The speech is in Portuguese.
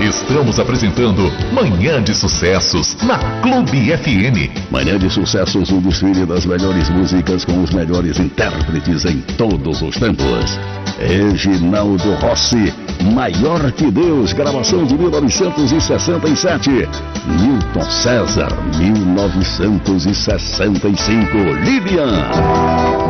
Estamos apresentando Manhã de Sucessos na Clube FM. Manhã de Sucessos, um desfile das melhores músicas com os melhores intérpretes em todos os tempos. Reginaldo Rossi, Maior que Deus, gravação de 1967. Milton César, 1965. Lilian.